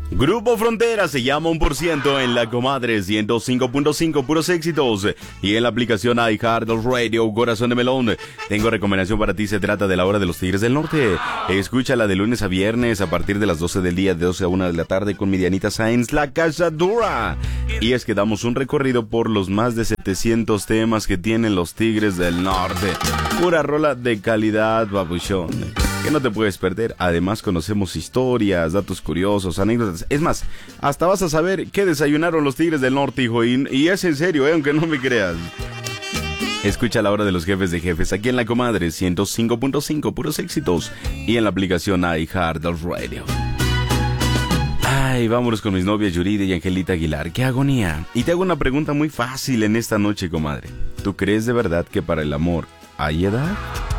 Grupo Frontera se llama 1% en la comadre 105.5 puros éxitos y en la aplicación iHeartRadio Corazón de Melón. Tengo recomendación para ti, se trata de la hora de los Tigres del Norte. Escúchala de lunes a viernes a partir de las 12 del día, de 12 a 1 de la tarde con mi Dianita Sáenz, La Cazadora. Y es que damos un recorrido por los más de 700 temas que tienen los Tigres del Norte. Pura rola de calidad, babuchón, que no te puedes perder. Además conocemos historias, datos curiosos, anécdotas. Es más, hasta vas a saber qué desayunaron los Tigres del Norte, hijo. Y es en serio, aunque no me creas. Escucha la hora de los jefes de jefes aquí en la comadre 105.5 puros éxitos y en la aplicación iHeartRadio. Ay, vámonos con mis novias Yuride y Angelita Aguilar. ¡Qué agonía! Y te hago una pregunta muy fácil en esta noche, comadre. ¿Tú crees de verdad que para el amor hay edad?